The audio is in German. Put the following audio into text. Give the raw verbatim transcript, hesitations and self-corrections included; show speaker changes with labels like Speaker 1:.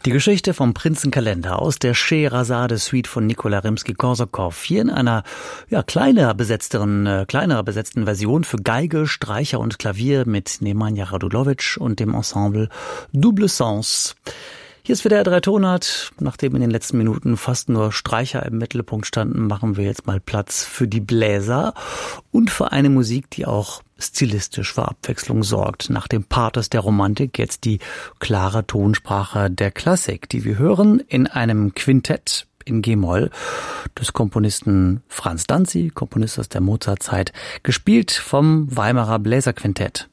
Speaker 1: Die Geschichte vom Prinzenkalender aus der Scheherazade Suite von Nikolai Rimski-Korsakow. Hier in einer ja, kleiner besetzteren, äh, kleiner besetzten Version für Geige, Streicher und Klavier mit Nemanja Radulovic und dem Ensemble Double Sens. Hier ist wieder der Dreitonart. Nachdem in den letzten Minuten fast nur Streicher im Mittelpunkt standen, machen wir jetzt mal Platz für die Bläser und für eine Musik, die auch stilistisch für Abwechslung sorgt. Nach dem Pathos der Romantik jetzt die klare Tonsprache der Klassik, die wir hören in einem Quintett in G-Moll des Komponisten Franz Danzi, Komponist aus der Mozartzeit, gespielt vom Weimarer Bläserquintett.